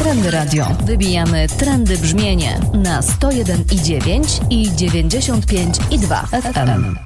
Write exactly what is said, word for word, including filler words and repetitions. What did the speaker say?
Trendy Radio. Wybijamy trendy brzmienie na sto jeden i dziewięć i dziewięćdziesiąt pięć i dwa F M.